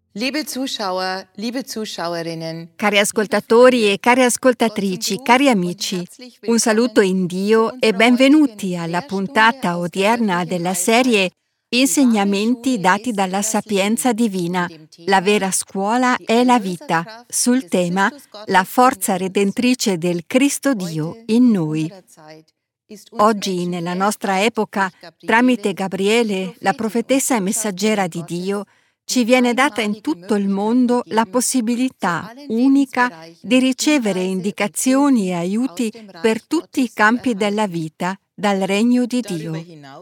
Liebe Zuschauer, liebe Zuschauerinnen, Cari ascoltatori e care ascoltatrici, cari amici, un saluto in Dio e benvenuti alla puntata odierna della serie Insegnamenti dati dalla Sapienza Divina, la vera scuola è la vita, sul tema La forza redentrice del Cristo Dio in noi. Oggi, nella nostra epoca, tramite Gabriele, la profetessa e messaggera di Dio, ci viene data in tutto il mondo la possibilità unica di ricevere indicazioni e aiuti per tutti i campi della vita dal regno di Dio.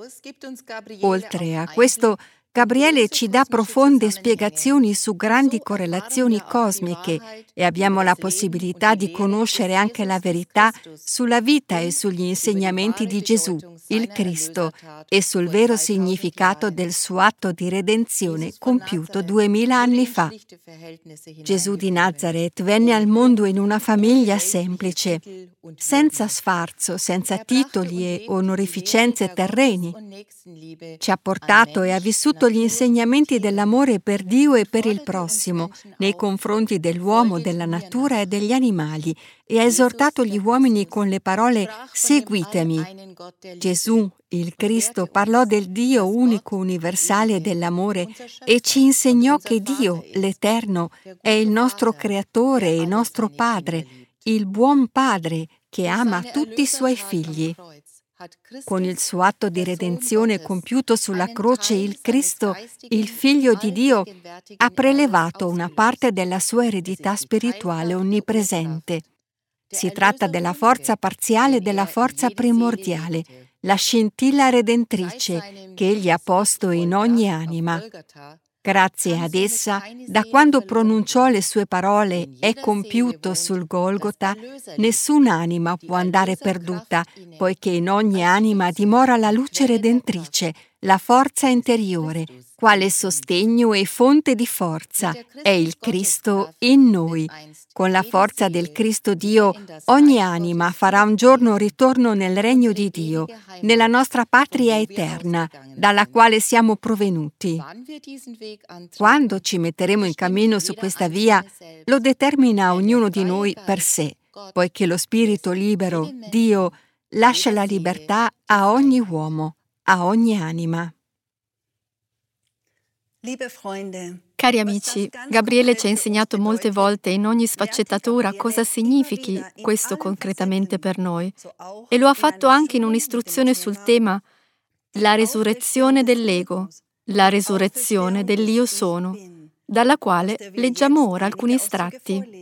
Oltre a questo, Gabriele ci dà profonde spiegazioni su grandi correlazioni cosmiche e abbiamo la possibilità di conoscere anche la verità sulla vita e sugli insegnamenti di Gesù, il Cristo, e sul vero significato del suo atto di redenzione compiuto 2000 anni fa. Gesù di Nazaret venne al mondo in una famiglia semplice, senza sfarzo, senza titoli e onorificenze terreni. Ci ha portato e ha vissuto gli insegnamenti dell'amore per Dio e per il prossimo, nei confronti dell'uomo, della natura e degli animali, e ha esortato gli uomini con le parole «Seguitemi». Gesù, il Cristo, parlò del Dio unico, universale dell'amore e ci insegnò che Dio, l'Eterno, è il nostro Creatore e il nostro Padre, il buon Padre che ama tutti i suoi figli. Con il suo atto di redenzione compiuto sulla croce, il Cristo, il Figlio di Dio, ha prelevato una parte della sua eredità spirituale onnipresente. Si tratta della forza parziale e della forza primordiale, la scintilla redentrice che Egli ha posto in ogni anima. Grazie ad essa, da quando pronunciò le sue parole «è compiuto» sul Golgota, nessun'anima può andare perduta, poiché in ogni anima dimora la luce redentrice, la forza interiore, quale sostegno e fonte di forza, è il Cristo in noi. Con la forza del Cristo Dio, ogni anima farà un giorno ritorno nel regno di Dio, nella nostra patria eterna, dalla quale siamo provenuti. Quando ci metteremo in cammino su questa via, lo determina ognuno di noi per sé, poiché lo Spirito libero, Dio, lascia la libertà a ogni uomo, a ogni anima. Cari amici, Gabriele ci ha insegnato molte volte in ogni sfaccettatura cosa significhi questo concretamente per noi, e lo ha fatto anche in un'istruzione sul tema la resurrezione dell'ego, la resurrezione dell'Io sono, dalla quale leggiamo ora alcuni estratti.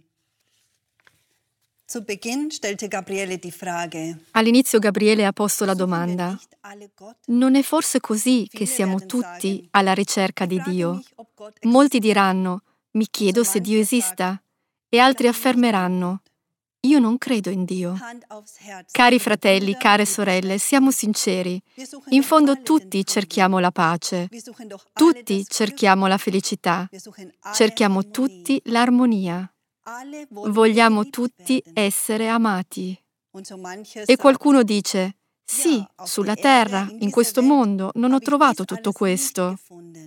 All'inizio Gabriele ha posto la domanda: non è forse così che siamo tutti alla ricerca di Dio? Molti diranno: mi chiedo se Dio esista, e altri affermeranno: io non credo in Dio. Cari fratelli, care sorelle, siamo sinceri. In fondo tutti cerchiamo la pace, tutti cerchiamo la felicità, cerchiamo tutti l'armonia. Vogliamo tutti essere amati. E qualcuno dice: sì, sulla terra, in questo mondo, non ho trovato tutto questo.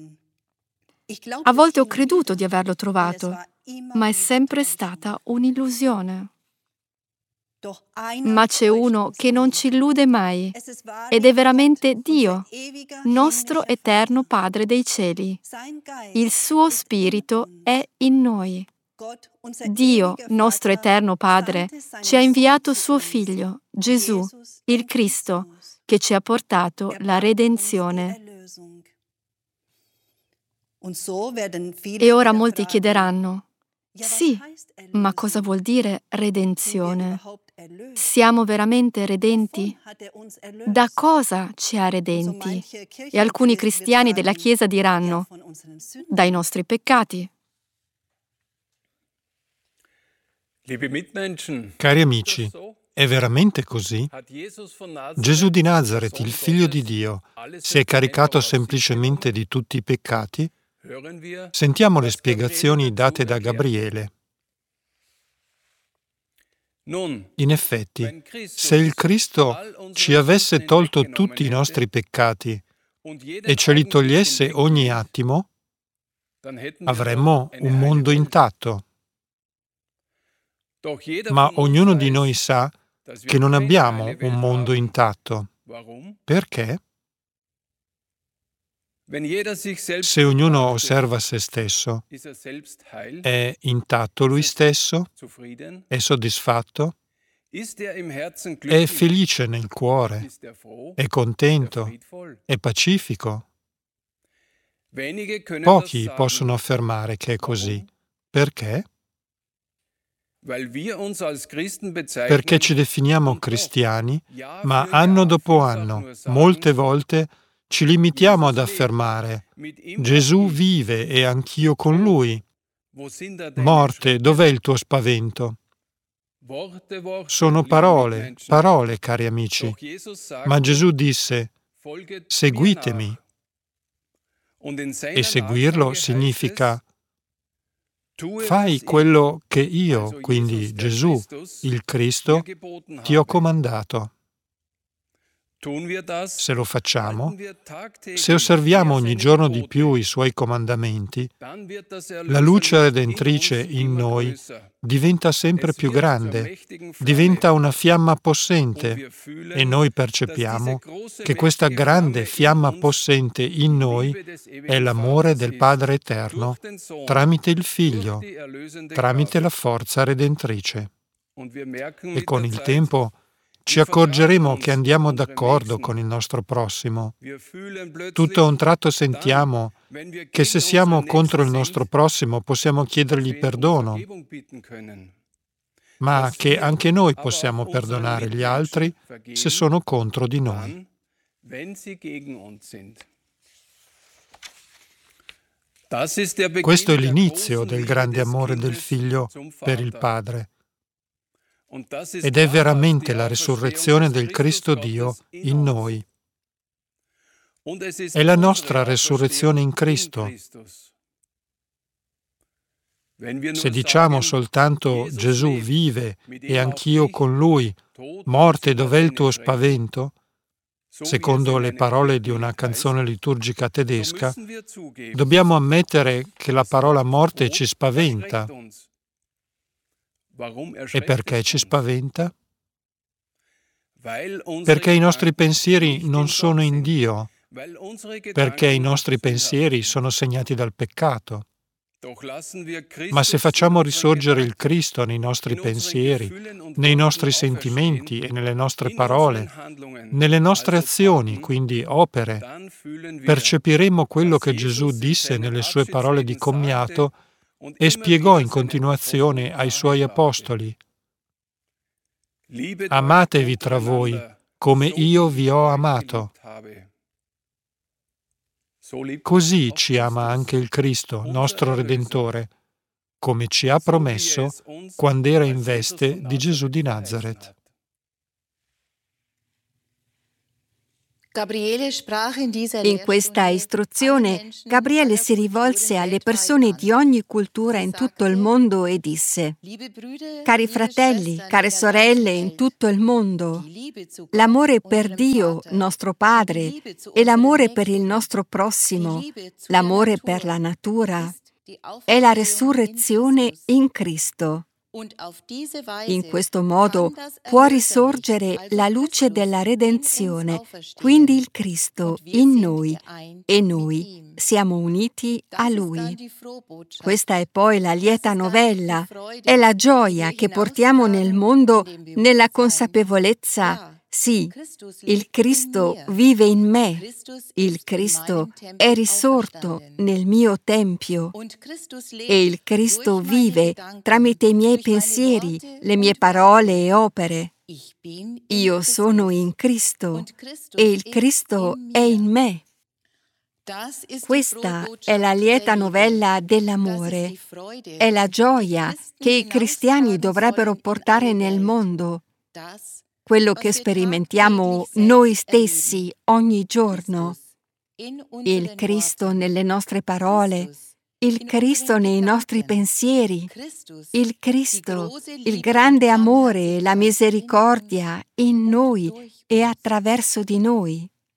A volte ho creduto di averlo trovato, ma è sempre stata un'illusione. Ma c'è uno che non ci illude mai, ed è veramente Dio, nostro eterno Padre dei cieli. Il suo Spirito è in noi. Dio, nostro eterno Padre, ci ha inviato suo Figlio, Gesù, il Cristo, che ci ha portato la redenzione. E ora molti chiederanno: sì, ma cosa vuol dire redenzione? Siamo veramente redenti? Da cosa ci ha redenti? E alcuni cristiani della Chiesa diranno: dai nostri peccati. Cari amici, è veramente così? Gesù di Nazaret, il Figlio di Dio, si è caricato semplicemente di tutti i peccati? Sentiamo le spiegazioni date da Gabriele. In effetti, se il Cristo ci avesse tolto tutti i nostri peccati e ce li togliesse ogni attimo, avremmo un mondo intatto. Ma ognuno di noi sa che non abbiamo un mondo intatto. Perché? Se ognuno osserva se stesso, è intatto lui stesso? È soddisfatto? È felice nel cuore? È contento? È pacifico? Pochi possono affermare che è così. Perché? Perché ci definiamo cristiani, ma anno dopo anno, molte volte, ci limitiamo ad affermare: Gesù vive e anch'io con Lui. Morte, dov'è il tuo spavento? Sono parole, parole, cari amici. Ma Gesù disse: seguitemi. E seguirlo significa: fai quello che io, quindi Gesù, il Cristo, ti ho comandato. Se lo facciamo, se osserviamo ogni giorno di più i Suoi comandamenti, la luce redentrice in noi diventa sempre più grande, diventa una fiamma possente e noi percepiamo che questa grande fiamma possente in noi è l'amore del Padre Eterno tramite il Figlio, tramite la forza redentrice. E con il tempo ci accorgeremo che andiamo d'accordo con il nostro prossimo. Tutto a un tratto sentiamo che se siamo contro il nostro prossimo possiamo chiedergli perdono, ma che anche noi possiamo perdonare gli altri se sono contro di noi. Questo è l'inizio del grande amore del Figlio per il Padre. Ed è veramente la resurrezione del Cristo Dio in noi. È la nostra resurrezione in Cristo. Se diciamo soltanto Gesù vive e anch'io con Lui, morte, dov'è il tuo spavento? Secondo le parole di una canzone liturgica tedesca, dobbiamo ammettere che la parola morte ci spaventa. E perché ci spaventa? Perché i nostri pensieri non sono in Dio, perché i nostri pensieri sono segnati dal peccato. Ma se facciamo risorgere il Cristo nei nostri pensieri, nei nostri sentimenti e nelle nostre parole, nelle nostre azioni, quindi opere, percepiremo quello che Gesù disse nelle sue parole di commiato e spiegò in continuazione ai Suoi apostoli: amatevi tra voi come io vi ho amato. Così ci ama anche il Cristo, nostro Redentore, come ci ha promesso quando era in veste di Gesù di Nazaret. In questa istruzione, Gabriele si rivolse alle persone di ogni cultura in tutto il mondo e disse: cari fratelli, care sorelle in tutto il mondo, l'amore per Dio, nostro Padre, e l'amore per il nostro prossimo, l'amore per la natura, è la resurrezione in Cristo. In questo modo può risorgere la luce della redenzione, quindi il Cristo in noi, e noi siamo uniti a Lui. Questa è poi la lieta novella, è la gioia che portiamo nel mondo nella consapevolezza: sì, il Cristo vive in me, il Cristo è risorto nel mio tempio e il Cristo vive tramite i miei pensieri, le mie parole e opere. Io sono in Cristo e il Cristo è in me. Questa è la lieta novella dell'amore, è la gioia che i cristiani dovrebbero portare nel mondo. Quello che sperimentiamo noi stessi ogni giorno, il Cristo nelle nostre parole, il Cristo nei nostri pensieri, il Cristo, il grande amore e la misericordia in noi e attraverso di noi.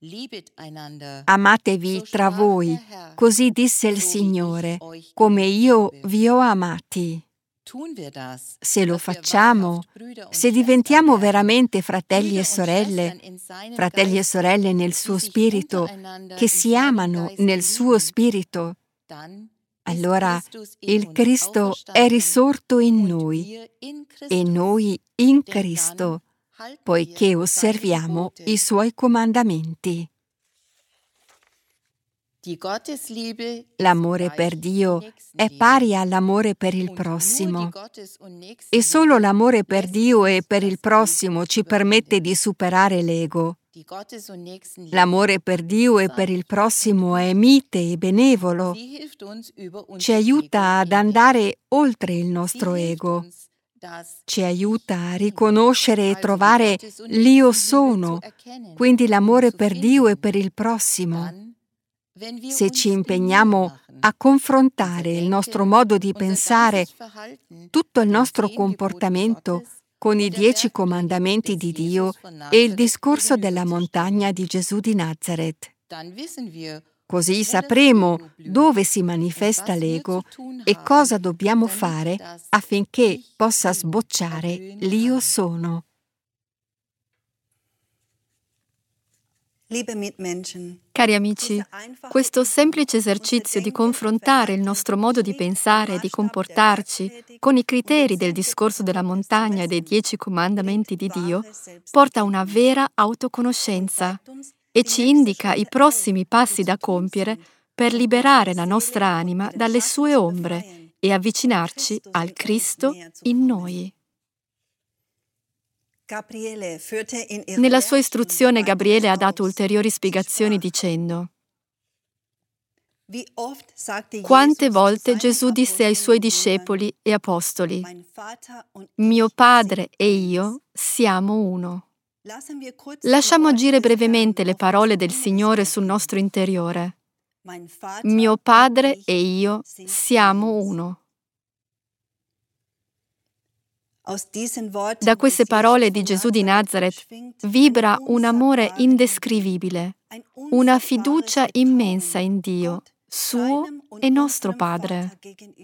Amatevi tra voi, così disse il Signore, come io vi ho amati. Se lo facciamo, se diventiamo veramente fratelli e sorelle nel suo spirito, che si amano nel suo spirito, allora il Cristo è risorto in noi e noi in Cristo, poiché osserviamo i suoi comandamenti. L'amore per Dio è pari all'amore per il prossimo. E solo l'amore per Dio e per il prossimo ci permette di superare l'ego. L'amore per Dio e per il prossimo è mite e benevolo. Ci aiuta ad andare oltre il nostro ego. Ci aiuta a riconoscere e trovare l'Io sono, quindi l'amore per Dio e per il prossimo. Se ci impegniamo a confrontare il nostro modo di pensare, tutto il nostro comportamento con i 10 comandamenti di Dio e il discorso della montagna di Gesù di Nazaret. Così sapremo dove si manifesta l'ego e cosa dobbiamo fare affinché possa sbocciare l'Io sono. Cari amici, questo semplice esercizio di confrontare il nostro modo di pensare e di comportarci con i criteri del discorso della montagna e dei 10 comandamenti di Dio porta a una vera autoconoscenza e ci indica i prossimi passi da compiere per liberare la nostra anima dalle sue ombre e avvicinarci al Cristo in noi. Nella sua istruzione Gabriele ha dato ulteriori spiegazioni dicendo: quante volte Gesù disse ai suoi discepoli e apostoli: mio Padre e io siamo uno. Lasciamo agire brevemente le parole del Signore sul nostro interiore. Mio Padre e io siamo uno. Da queste parole di Gesù di Nazaret vibra un amore indescrivibile, una fiducia immensa in Dio, suo e nostro Padre.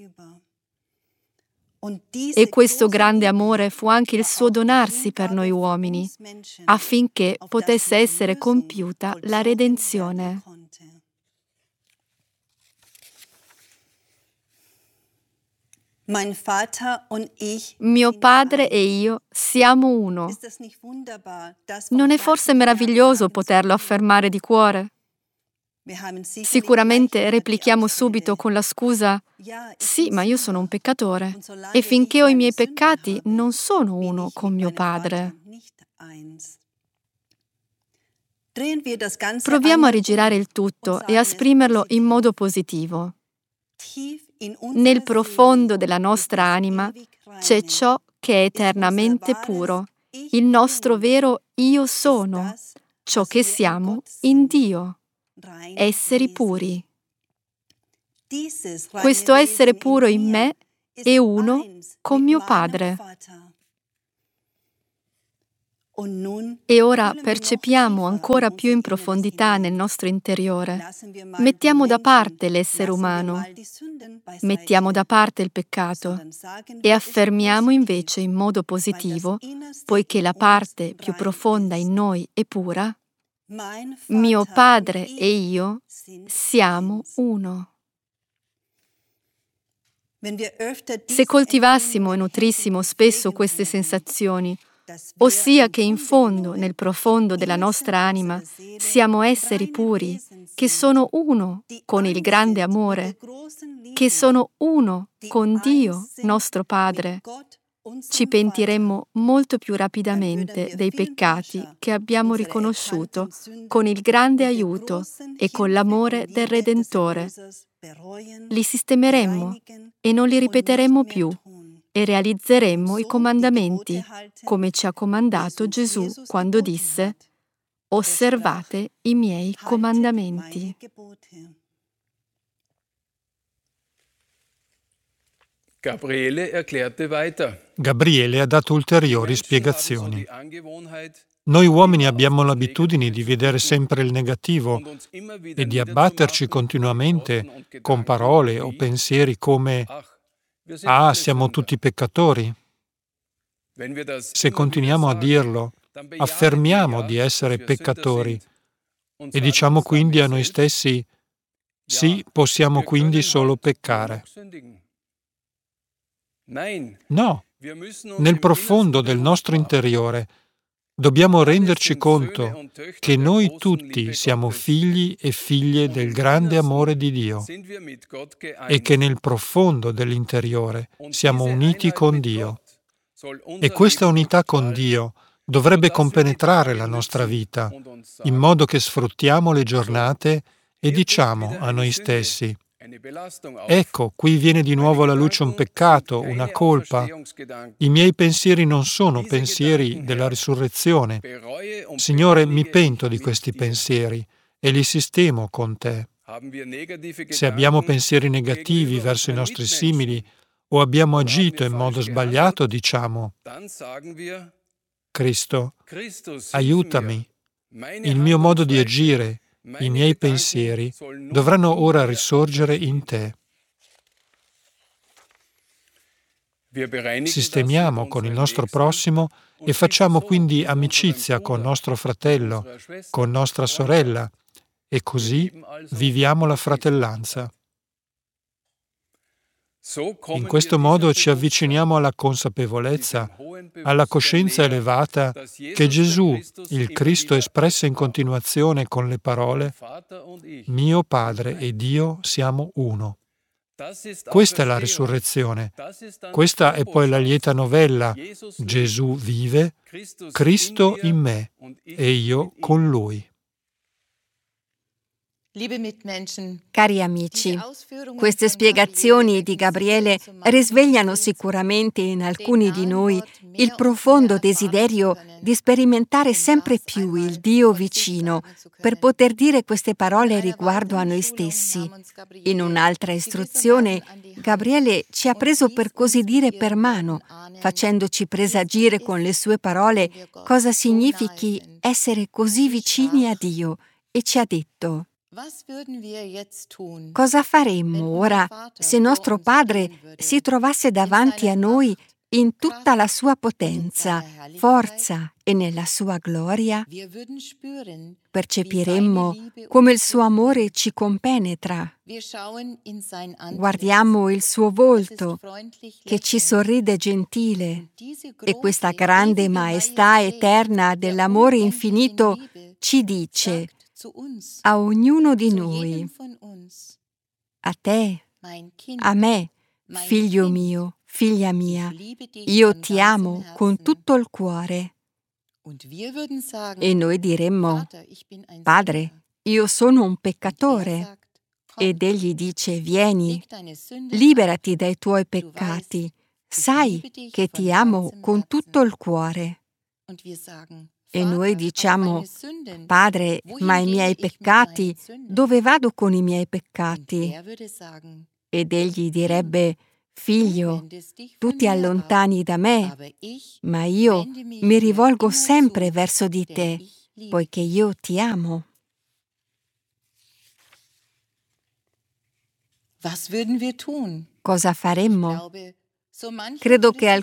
E questo grande amore fu anche il suo donarsi per noi uomini, affinché potesse essere compiuta la redenzione. Mio Padre e io siamo uno. Non è forse meraviglioso poterlo affermare di cuore? Sicuramente replichiamo subito con la scusa: sì, ma io sono un peccatore e finché ho i miei peccati non sono uno con mio Padre. Proviamo a rigirare il tutto e a esprimerlo in modo positivo. Nel profondo della nostra anima c'è ciò che è eternamente puro, il nostro vero Io sono, ciò che siamo in Dio, esseri puri. Questo essere puro in me è uno con mio Padre. E ora percepiamo ancora più in profondità nel nostro interiore. Mettiamo da parte l'essere umano, mettiamo da parte il peccato e affermiamo invece in modo positivo, poiché la parte più profonda in noi è pura, mio Padre e io siamo uno. Se coltivassimo e nutrissimo spesso queste sensazioni, ossia che in fondo, nel profondo della nostra anima, siamo esseri puri, che sono uno con il grande amore, che sono uno con Dio, nostro Padre, ci pentiremmo molto più rapidamente dei peccati che abbiamo riconosciuto con il grande aiuto e con l'amore del Redentore. Li sistemeremmo e non li ripeteremmo più. E realizzeremmo i comandamenti, come ci ha comandato Gesù quando disse: osservate i miei comandamenti. Gabriele ha dato ulteriori spiegazioni. Noi uomini abbiamo l'abitudine di vedere sempre il negativo e di abbatterci continuamente con parole o pensieri come «Ah, siamo tutti peccatori». Se continuiamo a dirlo, affermiamo di essere peccatori e diciamo quindi a noi stessi «Sì, possiamo quindi solo peccare». No, nel profondo del nostro interiore dobbiamo renderci conto che noi tutti siamo figli e figlie del grande amore di Dio e che nel profondo dell'interiore siamo uniti con Dio. E questa unità con Dio dovrebbe compenetrare la nostra vita, in modo che sfruttiamo le giornate e diciamo a noi stessi: ecco, qui viene di nuovo alla luce un peccato, una colpa. I miei pensieri non sono pensieri della risurrezione. Signore, mi pento di questi pensieri e li sistemo con te. Se abbiamo pensieri negativi verso i nostri simili o abbiamo agito in modo sbagliato, diciamo: Cristo, aiutami. Il mio modo di agire, i miei pensieri dovranno ora risorgere in te. Sistemiamo con il nostro prossimo e facciamo quindi amicizia con nostro fratello, con nostra sorella, e così viviamo la fratellanza. In questo modo ci avviciniamo alla consapevolezza, alla coscienza elevata che Gesù, il Cristo, espresse in continuazione con le parole «Mio Padre ed io siamo uno». Questa è la risurrezione. Questa è poi la lieta novella. Gesù vive, Cristo in me e io con Lui. Cari amici, queste spiegazioni di Gabriele risvegliano sicuramente in alcuni di noi il profondo desiderio di sperimentare sempre più il Dio vicino per poter dire queste parole riguardo a noi stessi. In un'altra istruzione, Gabriele ci ha preso per così dire per mano, facendoci presagire con le sue parole cosa significhi essere così vicini a Dio e ci ha detto: cosa faremmo ora se nostro Padre si trovasse davanti a noi in tutta la sua potenza, forza e nella sua gloria? Percepiremmo come il suo amore ci compenetra. Guardiamo il suo volto che ci sorride gentile e questa grande maestà eterna dell'amore infinito ci dice a ognuno di noi: a te, a me, figlio mio, figlia mia, io ti amo con tutto il cuore. E noi diremmo: Padre, io sono un peccatore. Ed egli dice: vieni, liberati dai tuoi peccati, sai che ti amo con tutto il cuore. E noi diciamo: Padre, ma i miei peccati, dove vado con i miei peccati? Ed egli direbbe: Figlio, tu ti allontani da me, ma io mi rivolgo sempre verso di te, poiché io ti amo. Cosa faremmo? Credo che